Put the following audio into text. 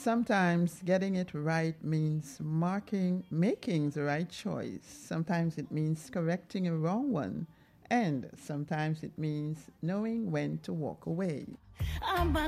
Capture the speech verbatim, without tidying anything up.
Sometimes getting it right means marking, making the right choice. Sometimes it means correcting a wrong one. And sometimes it means knowing when to walk away. I'm